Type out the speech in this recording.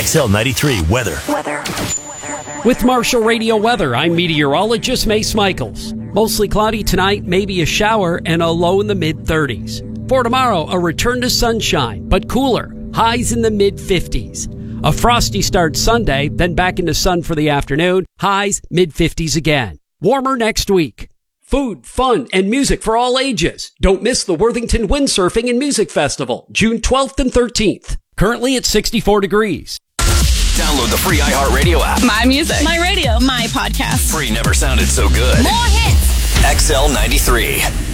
XL93 weather. With Marshall Radio Weather, I'm meteorologist Mace Michaels. Mostly cloudy tonight, maybe a shower, and a low in the mid-30s. For tomorrow, a return to sunshine, but cooler. Highs in the mid-50s. A frosty start Sunday, then back into sun for the afternoon. Highs mid-50s again. Warmer next week. Food, fun, and music for all ages. Don't miss the Worthington Windsurfing and Music Festival, June 12th and 13th. Currently at 64 degrees. Download the free iHeartRadio app. My music. My radio. My podcast. Free never sounded so good. More hits. XL93.